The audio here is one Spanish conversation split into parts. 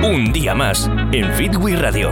Un día más en Fitwi Radio.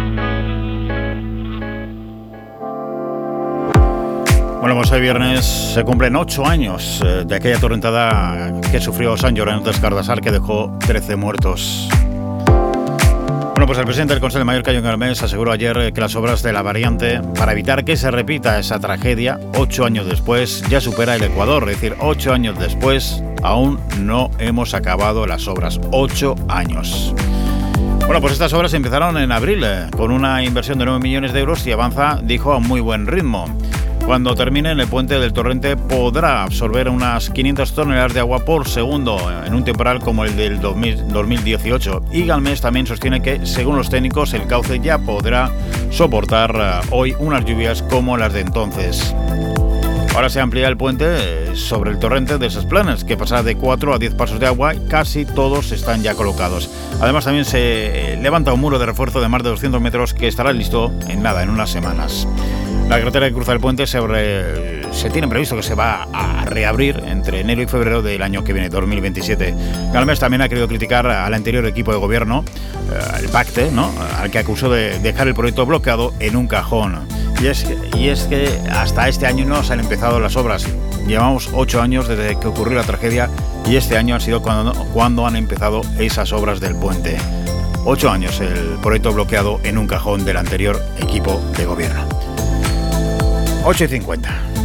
Bueno, pues hoy viernes se cumplen 8 años de aquella tormentada que sufrió Sant Llorenç des Cardassar, que dejó 13 muertos. Bueno, pues el presidente del Consell de Mallorca, Jon Galmés, aseguró ayer que las obras de la variante, para evitar que se repita esa tragedia, 8 años después, ya supera el Ecuador. Es decir, 8 años después, aún no hemos acabado las obras. 8 años. Bueno, pues estas obras empezaron en abril, con una inversión de 9 millones de euros y avanza, dijo, a muy buen ritmo. Cuando termine, el puente del Torrente podrá absorber unas 500 toneladas de agua por segundo en un temporal como el del 2018. Y Galmés también sostiene que, según los técnicos, el cauce ya podrá soportar hoy unas lluvias como las de entonces. Ahora se amplía el puente sobre el Torrente de Ses Planes, que pasa de 4 a 10 pasos de agua y casi todos están ya colocados. Además, también se levanta un muro de refuerzo de más de 200 metros que estará listo en unas semanas. La carretera que cruza el puente se tiene previsto que se va a reabrir entre enero y febrero del año que viene, 2027. Galmés también ha querido criticar al anterior equipo de gobierno, el PACTE, ¿no?, al que acusó de dejar el proyecto bloqueado en un cajón. Y es que hasta este año no se han empezado las obras. Llevamos 8 años desde que ocurrió la tragedia y este año ha sido cuando han empezado esas obras del puente. 8 años el proyecto bloqueado en un cajón del anterior equipo de gobierno. 8:50.